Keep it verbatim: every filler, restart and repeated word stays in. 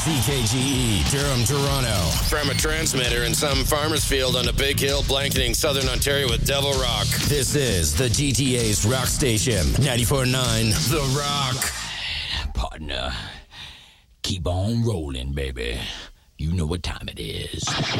C K G E, Durham, Toronto. From a transmitter in some farmer's field on a big hill blanketing southern Ontario with Devil Rock. This is the G T A's rock station, ninety-four point nine The Rock. Partner, keep on rolling, baby. You know what time it is.